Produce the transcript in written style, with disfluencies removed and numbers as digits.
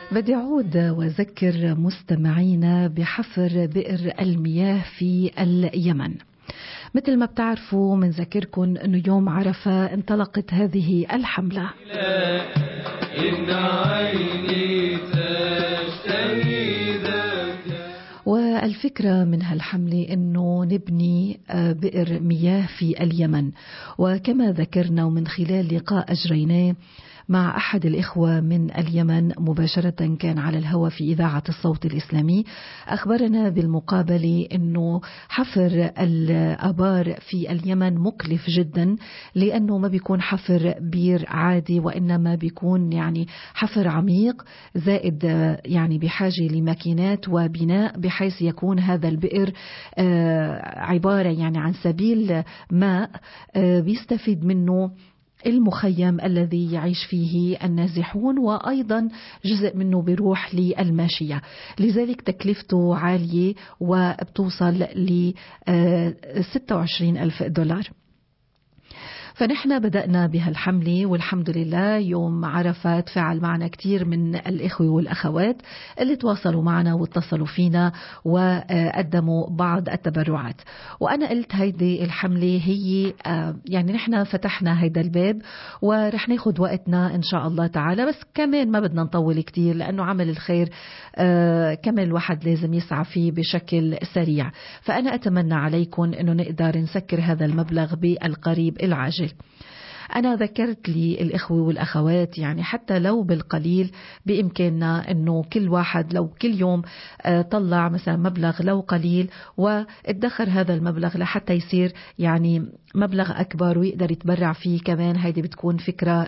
بدي أعود وأذكر مستمعينا بحفر بئر المياه في اليمن. مثل ما بتعرفوا منذكركم أنه يوم عرفة انطلقت هذه الحملة، والفكرة من هالحملة أنه نبني بئر مياه في اليمن. وكما ذكرنا ومن خلال لقاء أجريناه مع أحد الإخوة من اليمن مباشرة كان على الهواء في إذاعة الصوت الإسلامي، أخبرنا بالمقابلة أنه حفر الآبار في اليمن مكلف جدا، لأنه ما بيكون حفر بير عادي، وإنما بيكون يعني حفر عميق زائد يعني بحاجة لماكينات وبناء، بحيث يكون هذا البئر عبارة يعني عن سبيل ماء بيستفيد منه المخيم الذي يعيش فيه النازحون، وأيضا جزء منه بيروح للماشية. لذلك تكلفته عالية وبتوصل ل $26,000. فنحن بدأنا بهالحملة، والحمد لله يوم عرفة تفاعل معنا كتير من الإخوة والأخوات اللي تواصلوا معنا واتصلوا فينا وقدموا بعض التبرعات. وأنا قلت هيدي الحملة هي يعني نحن فتحنا هيدا الباب ورح ناخد وقتنا إن شاء الله تعالى، بس كمان ما بدنا نطول كتير، لأنه عمل الخير كمان الواحد لازم يسعى فيه بشكل سريع. فأنا أتمنى عليكم أنه نقدر نسكر هذا المبلغ بالقريب العاجل. أنا ذكرت لي الإخوة والأخوات يعني حتى لو بالقليل بإمكاننا أنه كل واحد لو كل يوم طلع مثلا مبلغ لو قليل وادخر هذا المبلغ لحتى يصير يعني مبلغ أكبر ويقدر يتبرع فيه كمان. هيدي بتكون فكرة